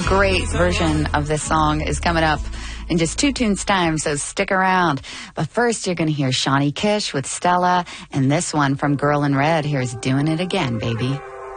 great version of this song is coming up in just 2 tunes time, so stick around. But first, you're going to hear Shawnee Kish with Stella, and this one from Girl in Red. Here's Doing It Again, Baby.